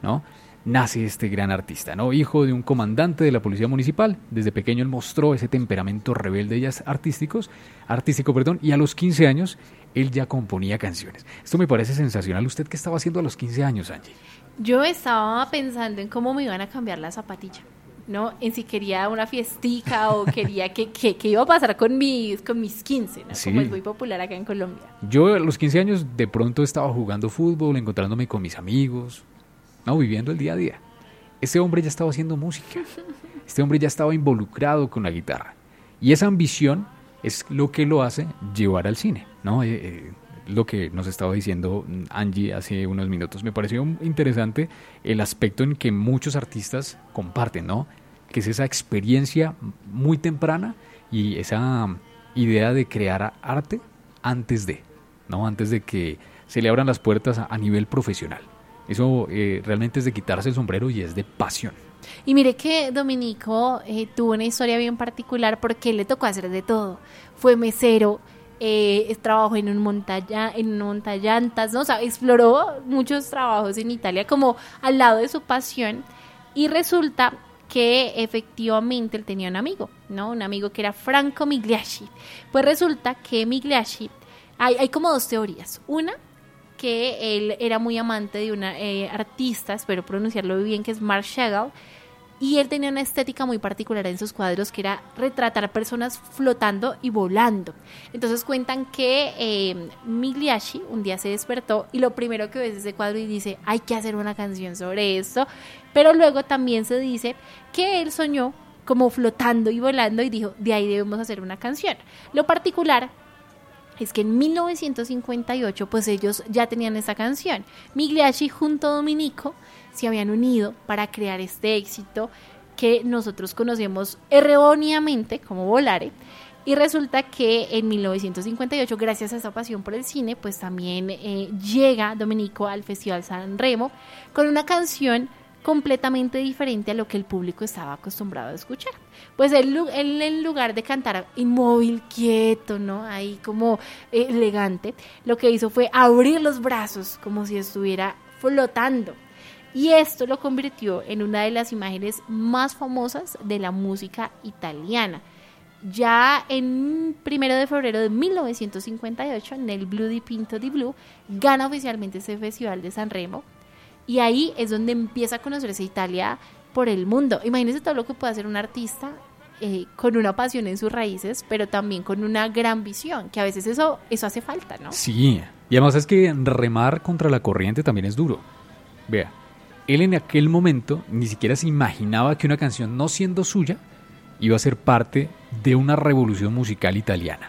¿no? Nace este gran artista, ¿no? Hijo de un comandante de la policía municipal. Desde pequeño él mostró ese temperamento rebelde y artístico, y a los 15 años él ya componía canciones. Esto me parece sensacional. ¿Usted qué estaba haciendo a los 15 años, Angie? Yo estaba pensando en cómo me iban a cambiar la zapatilla, ¿no? En si quería una fiestica o quería que iba a pasar con mis 15, ¿no? Sí. Como es muy popular acá en Colombia. Yo a los 15 años de pronto estaba jugando fútbol, encontrándome con mis amigos, no, viviendo el día a día. Este hombre ya estaba haciendo música. Este hombre ya estaba involucrado con la guitarra. Y esa ambición es lo que lo hace llevar al cine, ¿no? Lo que nos estaba diciendo Angie hace unos minutos. Me pareció interesante el aspecto en que muchos artistas comparten, ¿no? Que es esa experiencia muy temprana y esa idea de crear arte antes de, ¿no? Antes de que se le abran las puertas a nivel profesional. Eso realmente es de quitarse el sombrero y es de pasión. Y mire que Dominico tuvo una historia bien particular porque le tocó hacer de todo. Fue mesero, trabajó en un montallantas, ¿no? O sea, exploró muchos trabajos en Italia como al lado de su pasión, y resulta que efectivamente él tenía un amigo, ¿no? Un amigo que era Franco Migliacci. Pues resulta que Migliacci, hay como dos teorías. Una, que él era muy amante de una artista, espero pronunciarlo bien, que es Marc Chagall, y él tenía una estética muy particular en sus cuadros, que era retratar personas flotando y volando. Entonces cuentan que Migliacci un día se despertó y lo primero que ve es ese cuadro y dice, hay que hacer una canción sobre esto, pero luego también se dice que él soñó como flotando y volando y dijo, de ahí debemos hacer una canción. Lo particular es que en 1958 pues ellos ya tenían esta canción. Migliacci junto a Dominico se habían unido para crear este éxito que nosotros conocemos erróneamente como Volare, y resulta que en 1958, gracias a esa pasión por el cine, pues también llega Dominico al Festival San Remo con una canción completamente diferente a lo que el público estaba acostumbrado a escuchar. Pues él en lugar de cantar inmóvil, quieto, ¿no? Ahí como elegante, lo que hizo fue abrir los brazos como si estuviera flotando. Y esto lo convirtió en una de las imágenes más famosas de la música italiana. Ya en 1 de febrero de 1958, en el Blue Dipinto di Blu, gana oficialmente ese Festival de San Remo. Y ahí es donde empieza a conocerse Italia por el mundo. Imagínense todo lo que puede hacer un artista con una pasión en sus raíces, pero también con una gran visión, que a veces eso hace falta, ¿no? Sí, y además es que remar contra la corriente también es duro. Vea, él en aquel momento ni siquiera se imaginaba que una canción no siendo suya iba a ser parte de una revolución musical italiana.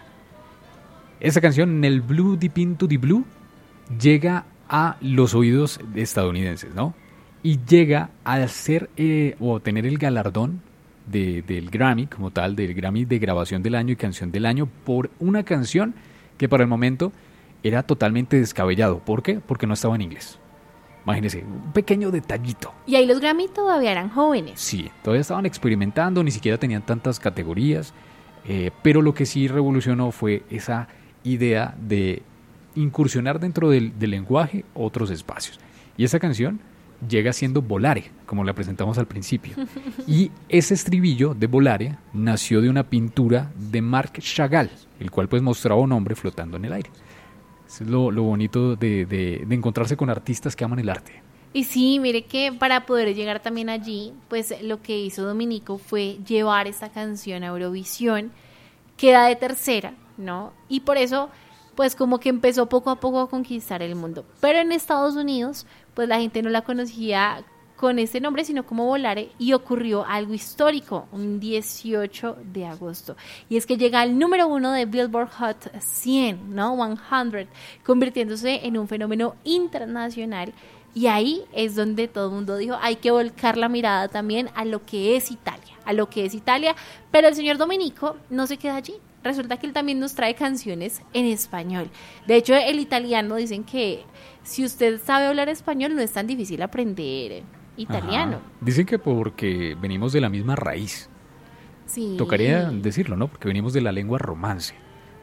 Esa canción, en el Blue Dipinto di Blu, llega a los oídos estadounidenses, ¿no? Y llega a ser o tener el galardón del Grammy como tal, del Grammy de grabación del año y canción del año, por una canción que para el momento era totalmente descabellado. ¿Por qué? Porque no estaba en inglés. Imagínense, un pequeño detallito. Y ahí los Grammy todavía eran jóvenes. Sí, todavía estaban experimentando, ni siquiera tenían tantas categorías, pero lo que sí revolucionó fue esa idea de incursionar dentro del lenguaje otros espacios. Y esa canción llega siendo Volare, como la presentamos al principio. Y ese estribillo de Volare nació de una pintura de Marc Chagall, el cual pues mostraba un hombre flotando en el aire. Eso es lo bonito de encontrarse con artistas que aman el arte. Y sí, mire que para poder llegar también allí, pues lo que hizo Dominico fue llevar esta canción a Eurovisión, queda de tercera, ¿no? Y por eso pues como que empezó poco a poco a conquistar el mundo. Pero en Estados Unidos, pues la gente no la conocía con ese nombre, sino como Volare, y ocurrió algo histórico, un 18 de agosto. Y es que llega al número 1 de Billboard Hot 100, ¿no? 100, convirtiéndose en un fenómeno internacional. Y ahí es donde todo el mundo dijo, hay que volcar la mirada también a lo que es Italia, pero el señor Dominico no se queda allí. Resulta que él también nos trae canciones en español. De hecho, el italiano, dicen que si usted sabe hablar español no es tan difícil aprender italiano. Ajá. Dicen que porque venimos de la misma raíz. Sí. Tocaría decirlo, ¿no? Porque venimos de la lengua romance.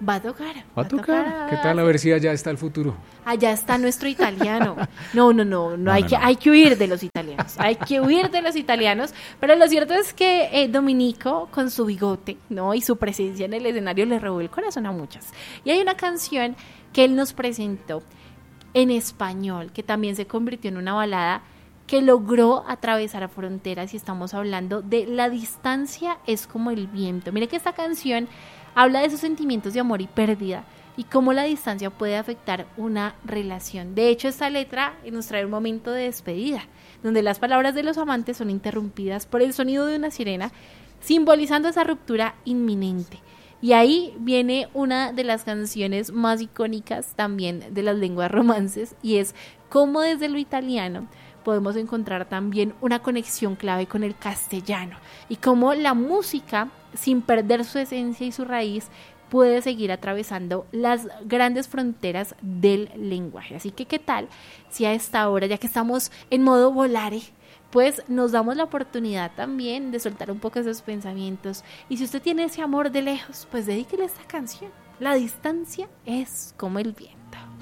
Va a tocar. Va a tocar. ¿Qué tal? A ver si allá está el futuro. Allá está nuestro italiano. No, hay que huir de los italianos. Hay que huir de los italianos. Pero lo cierto es que Dominico, con su bigote, ¿no? Y su presencia en el escenario le robó el corazón a muchas. Y hay una canción que él nos presentó en español, que también se convirtió en una balada que logró atravesar fronteras, y estamos hablando de La distancia es como el viento. Mire que esta canción habla de esos sentimientos de amor y pérdida y cómo la distancia puede afectar una relación. De hecho, esta letra nos trae un momento de despedida, donde las palabras de los amantes son interrumpidas por el sonido de una sirena, simbolizando esa ruptura inminente. Y ahí viene una de las canciones más icónicas también de las lenguas romances, y es cómo desde lo italiano podemos encontrar también una conexión clave con el castellano, y cómo la música, sin perder su esencia y su raíz, puede seguir atravesando las grandes fronteras del lenguaje. Así que, ¿qué tal si a esta hora, ya que estamos en modo volare, pues nos damos la oportunidad también de soltar un poco esos pensamientos? Y si usted tiene ese amor de lejos, pues dedíquele esta canción. La distancia es como el viento.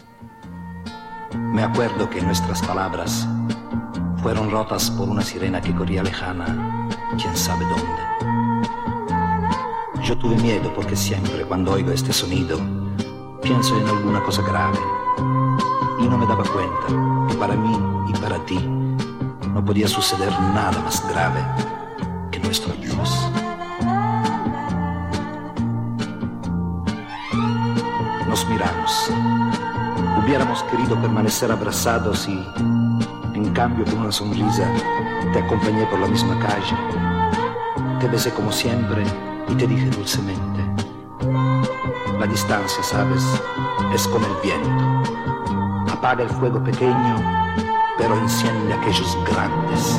Me acuerdo que nuestras palabras fueron rotas por una sirena que corría lejana, quién sabe dónde. Yo tuve miedo porque siempre cuando oigo este sonido pienso en alguna cosa grave, y no me daba cuenta que para mí y para ti no podía suceder nada más grave que nuestro adiós. Nos miramos. Hubiéramos querido permanecer abrazados y, en cambio, con una sonrisa, te acompañé por la misma calle. Te besé como siempre y te dije dulcemente: la distancia, sabes, es como el viento. Apaga el fuego pequeño, pero enciende aquellos grandes.